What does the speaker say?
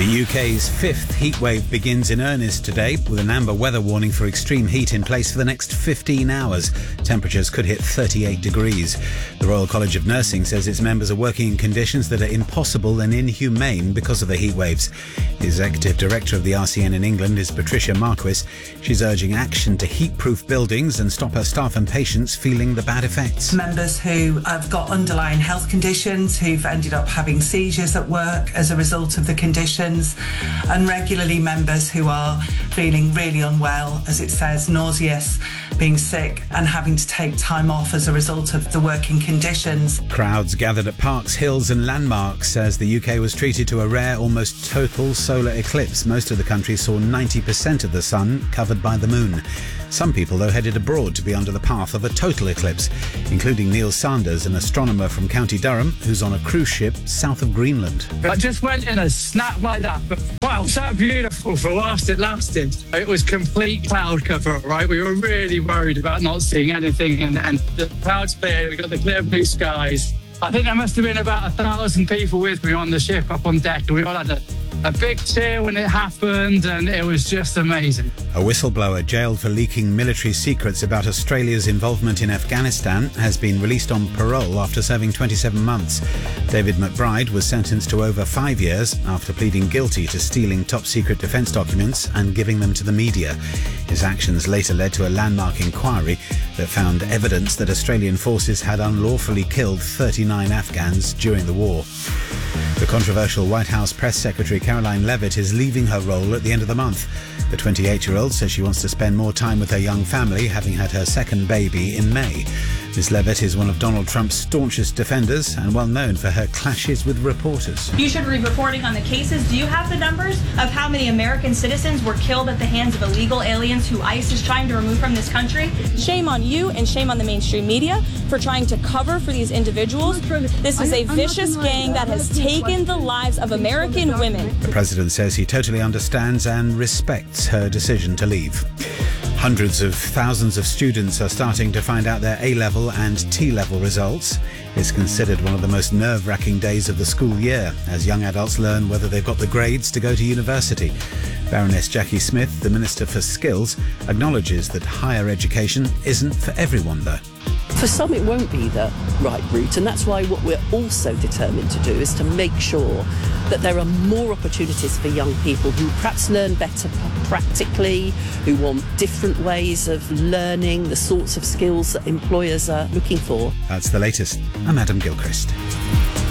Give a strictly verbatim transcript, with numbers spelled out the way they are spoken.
The U K's fifth heatwave begins in earnest today, with an amber weather warning for extreme heat in place for the next fifteen hours. Temperatures could hit thirty-eight degrees. The Royal College of Nursing says its members are working in conditions that are impossible and inhumane because of the heatwaves. The Executive Director of the R C N in England is Patricia Marquis. She's urging action to heat-proof buildings and stop her staff and patients feeling the bad effects. Members who have got underlying health conditions, who've ended up having seizures at work as a result of the conditions, and regularly members who are feeling really unwell, as it says, nauseous, being sick and having to take time off as a result of the working conditions. Crowds gathered at parks, hills and landmarks as the U K was treated to a rare, almost total solar eclipse. Most of the country saw ninety percent of the sun covered by the moon. Some people, though, headed abroad to be under the path of a total eclipse, including Neil Sanders, an astronomer from County Durham, who's on a cruise ship south of Greenland. I just went in a snap like that, but wow, so beautiful for whilst it lasted. It was complete cloud cover, right? We were really worried about not seeing anything, and, and the clouds cleared, we got the clear blue skies. I think there must have been about a thousand people with me on the ship up on deck, and we all had a A big cheer when it happened, and it was just amazing. A whistleblower jailed for leaking military secrets about Australia's involvement in Afghanistan has been released on parole after serving twenty-seven months. David McBride was sentenced to over five years after pleading guilty to stealing top-secret defence documents and giving them to the media. His actions later led to a landmark inquiry that found evidence that Australian forces had unlawfully killed thirty-nine Afghans during the war. The controversial White House press secretary Caroline Leavitt is leaving her role at the end of the month. The twenty-eight-year-old says she wants to spend more time with her young family, having had her second baby in May. Miz Leavitt is one of Donald Trump's staunchest defenders and well known for her clashes with reporters. You should be reporting on the cases. Do you have the numbers of how many American citizens were killed at the hands of illegal aliens who ICE is trying to remove from this country? Shame on you and shame on the mainstream media for trying to cover for these individuals. This is a vicious gang that has taken the lives of American women. The president says he totally understands and respects her decision to leave. Hundreds of thousands of students are starting to find out their A-level and T-level results. It's considered one of the most nerve-wracking days of the school year as young adults learn whether they've got the grades to go to university. Baroness Jackie Smith, the Minister for Skills, acknowledges that higher education isn't for everyone, though. For some, it won't be the right route, and that's why what we're also determined to do is to make sure that there are more opportunities for young people who perhaps learn better practically, who want different ways of learning, the sorts of skills that employers are looking for. That's the latest. I'm Adam Gilchrist.